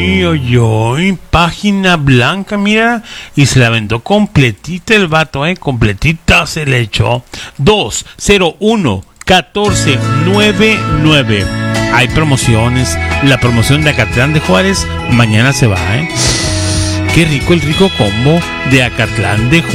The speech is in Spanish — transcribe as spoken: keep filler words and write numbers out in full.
Oy, oy, oy, página blanca, mira, y se la aventó completita el vato, eh, completita se le echó. Dos cero uno catorce noventa y nueve. Hay promociones, la promoción de Acatlán de Juárez mañana se va, eh. Qué rico el rico combo de Acatlán de Juárez.